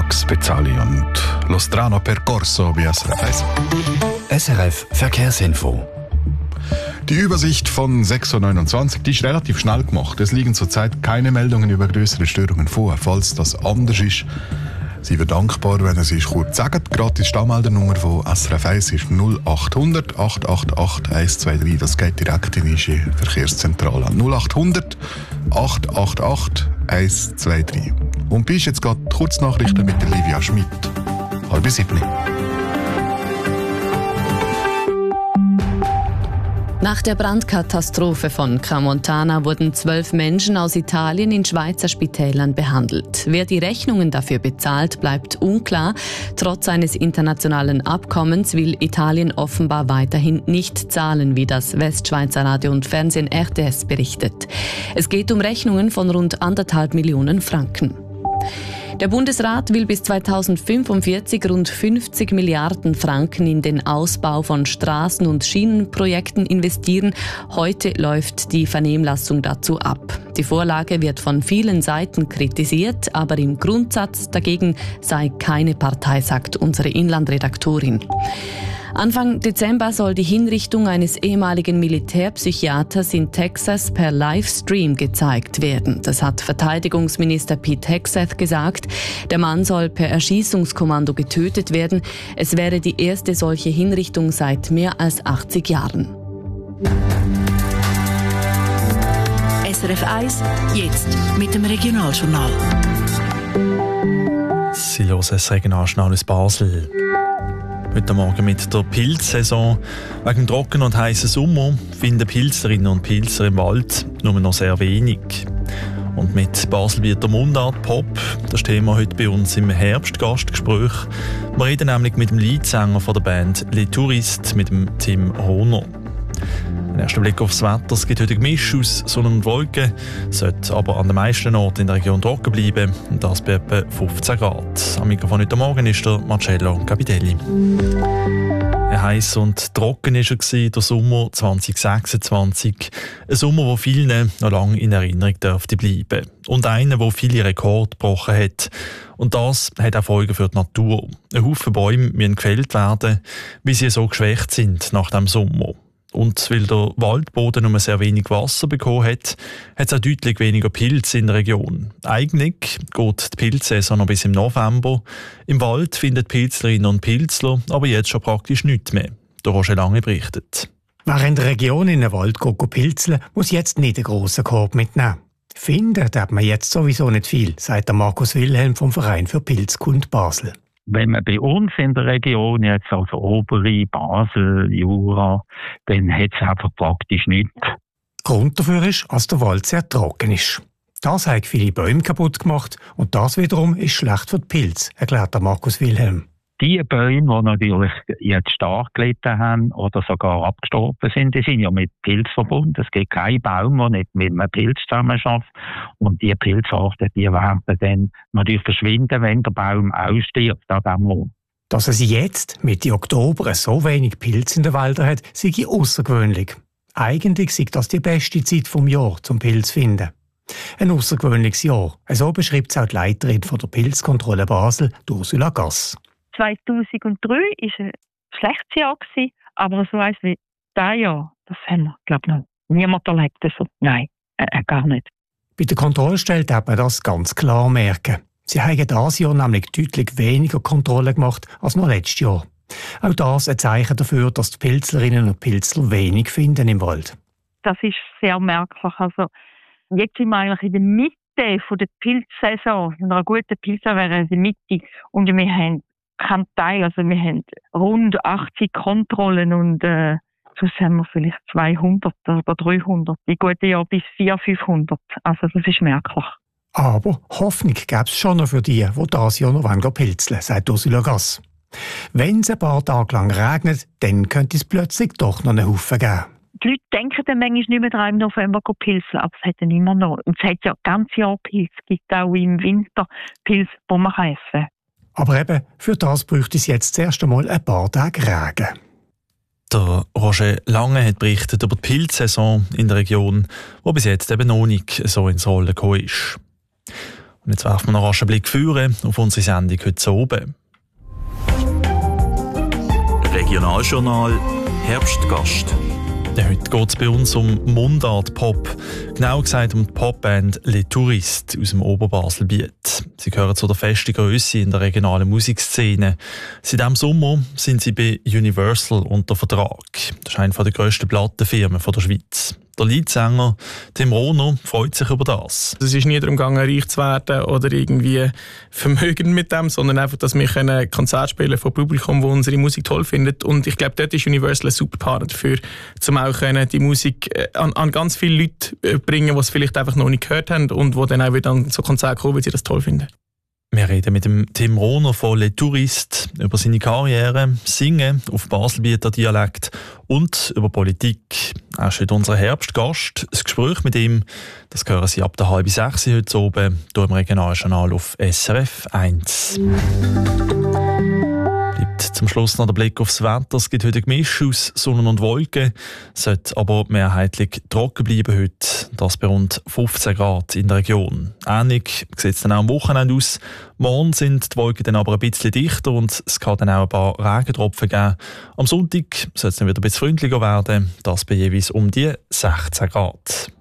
Max Pezzali und Lo strano percorso bei SRF 1. SRF Verkehrsinfo. Die Übersicht von 6.29 Uhr, die ist relativ schnell gemacht. Es liegen zurzeit keine Meldungen über größere Störungen vor. Falls das anders ist, sind wir dankbar, wenn Sie es kurz sagen. Die gratis Stammmeldernummer von SRF 1 ist 0800 888 123. Das geht direkt in die Verkehrszentrale an. 0800 888 123. Und bis jetzt geht die Kurznachrichten mit der Livia Schmidt. 6:30. Nach der Brandkatastrophe von Crans-Montana wurden 12 Menschen aus Italien in Schweizer Spitälern behandelt. Wer die Rechnungen dafür bezahlt, bleibt unklar. Trotz eines internationalen Abkommens will Italien offenbar weiterhin nicht zahlen, wie das Westschweizer Radio und Fernsehen RTS berichtet. Es geht um Rechnungen von rund 1,5 Millionen Franken. Der Bundesrat will bis 2045 rund 50 Milliarden Franken in den Ausbau von Straßen- und Schienenprojekten investieren. Heute läuft die Vernehmlassung dazu ab. Die Vorlage wird von vielen Seiten kritisiert, aber im Grundsatz dagegen sei keine Partei, sagt unsere Inlandredaktorin. Anfang Dezember soll die Hinrichtung eines ehemaligen Militärpsychiaters in Texas per Livestream gezeigt werden. Das hat Verteidigungsminister Pete Hegseth gesagt. Der Mann soll per Erschießungskommando getötet werden. Es wäre die erste solche Hinrichtung seit mehr als 80 Jahren. SRF 1, jetzt mit dem Regionaljournal. Sie hören das Regionaljournal aus Basel. Heute Morgen mit der Pilzsaison. Wegen dem trockenen und heißen Sommer finden Pilzerinnen und Pilzer im Wald nur noch sehr wenig. Und mit Basel wird der Mundart Pop das Thema heute bei uns im Herbstgastgespräch. Wir reden nämlich mit dem Leadsänger von der Band Les Touristes, mit dem Tim Hohner. Ein erster Blick aufs Wetter. Es gibt heute ein Gemisch aus Sonne und Wolken, sollte aber an den meisten Orten in der Region trocken bleiben, und das bei etwa 15 Grad. Am Mikrofon heute Morgen ist der Marcello Capitelli. Heiß und trocken war er, der Sommer 2026. Ein Sommer, der vielen noch lange in Erinnerung dürfte bleiben. Und einer, der viele Rekorde gebrochen hat. Und das hat auch Folgen für die Natur. Ein Haufen Bäume müssen gefällt werden, weil sie so geschwächt sind nach dem Sommer. Und weil der Waldboden nur sehr wenig Wasser bekommen hat, hat es auch deutlich weniger Pilze in der Region. Eigentlich geht die Pilzsaison noch bis im November. Im Wald finden Pilzlerinnen und Pilzler aber jetzt schon praktisch nichts mehr. Der Roger Lange berichtet. Wer in der Region in den Wald pilzeln, muss jetzt nicht einen grossen Korb mitnehmen. Finden darf man jetzt sowieso nicht viel, sagt der Markus Wilhelm vom Verein für Pilzkunde Basel. Wenn man bei uns in der Region, jetzt also Obere, Basel, Jura, dann hat es einfach praktisch nichts. Grund dafür ist, dass der Wald sehr trocken ist. Das hat viele Bäume kaputt gemacht und das wiederum ist schlecht für die Pilze, erklärt der Markus Wilhelm. Die Bäume, die natürlich jetzt stark gelitten haben oder sogar abgestorben sind, die sind ja mit Pilz verbunden. Es gibt keinen Baum, der nicht mit einem Pilz zusammenarbeitet. Und die Pilzarten, die werden dann natürlich verschwinden, wenn der Baum ausstirbt an diesem Ort. Dass es jetzt, Mitte Oktober, so wenig Pilze in den Wäldern hat, sei außergewöhnlich. Eigentlich sei das die beste Zeit vom Jahr zum Pilz finden. Ein außergewöhnliches Jahr. So beschreibt es auch die Leiterin von der Pilzkontrolle Basel, Ursula Gass. 2003 war ein schlechtes Jahr, aber so eins wie dieses Jahr, das haben wir, glaube ich, noch niemand erlebt. Also, nein, gar nicht. Bei der Kontrollstelle darf man das ganz klar merken. Sie haben dieses Jahr nämlich deutlich weniger Kontrollen gemacht als noch letztes Jahr. Auch das ein Zeichen dafür, dass die Pilzlerinnen und Pilzler wenig finden im Wald. Das ist sehr merklich. Also, jetzt sind wir eigentlich in der Mitte von der Pilzsaison. In einer guten Pilzsaison wäre in der Mitte. Und wir haben keinen Teil. Also wir haben rund 80 Kontrollen und sonst haben wir vielleicht 200 oder 300. In guten Jahren bis 400-500. Also das ist merklich. Aber Hoffnung gäbe es schon noch für die dieses Jahr noch pilzeln, sagt Ursula Gass. Wenn es ein paar Tage lang regnet, dann könnte es plötzlich doch noch einen Haufen geben. Die Leute denken dann manchmal nicht mehr daran, im November pilzeln, aber es hat dann immer noch. Und es hat ja das ganze Jahr Pilz. Es gibt auch im Winter Pilz, die man essen kann. Aber eben, für das bräuchte es jetzt zuerst einmal ein paar Tage Regen. Der Roger Lange hat berichtet über die Pilzsaison in der Region, die bis jetzt eben noch nicht so ins Rollen gekommen ist. Und jetzt werfen wir noch rasch einen Blick führen auf unsere Sendung heute oben. Regionaljournal Herbstgast. Heute geht es bei uns um Mundart-Pop. Genau gesagt um die Popband Les Touristes aus dem Oberbaselbiet. Sie gehören zu der festen Grösse in der regionalen Musikszene. Seit diesem Sommer sind sie bei Universal unter Vertrag. Das ist eine der grössten Plattenfirmen der Schweiz. Der Leadsänger Tim Rohner freut sich über das. Es ist nie darum gegangen, reich zu werden oder irgendwie vermögend mit dem, sondern einfach, dass wir ein Konzert spielen von Publikum, das unsere Musik toll findet. Und ich glaube, dort ist Universal ein super Partner dafür, um auch die Musik an ganz viele Leute bringen, die es vielleicht einfach noch nicht gehört haben und die dann auch wieder an so Konzerte kommen, weil sie das toll finden. Wir reden mit dem Tim Rohner von Les Touristes über seine Karriere, Singen auf Baselbieter Dialekt und über Politik. Er ist heute unser Herbstgast. Das Gespräch mit ihm, das hören Sie ab der 5:30 heute oben hier im Regionaljournal auf SRF 1. Bleibt zum Schluss noch der Blick aufs Wetter. Es gibt heute ein Gemisch aus Sonne und Wolken, sollte aber mehrheitlich trocken bleiben heute. Das bei rund 15 Grad in der Region. Ähnlich sieht es dann auch am Wochenende aus. Morgen sind die Wolken dann aber ein bisschen dichter und es kann dann auch ein paar Regentropfen geben. Am Sonntag soll es dann wieder ein bisschen freundlicher werden, das bei jeweils um die 16 Grad.